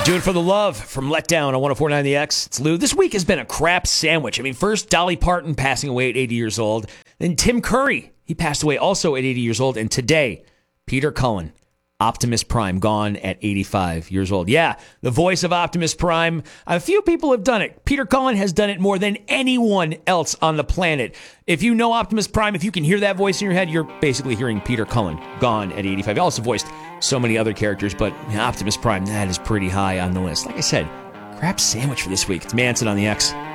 Do it for the love from Letdown on 104.9 The X. It's Lou. This week has been a crap sandwich. I mean, first Dolly Parton passing away at 80 years old. Then Tim Curry. He passed away also at 80 years old. And today, Peter Cullen, Optimus Prime, gone at 85 years old. Yeah, the voice of Optimus Prime. A few people have done it. Peter Cullen has done it more than anyone else on the planet. If you know Optimus Prime, if you can hear that voice in your head, you're basically hearing Peter Cullen, gone at 85. He also voiced so many other characters, but Optimus Prime, that is pretty high on the list. Like I said, crap sandwich for this week. It's Manson on the X.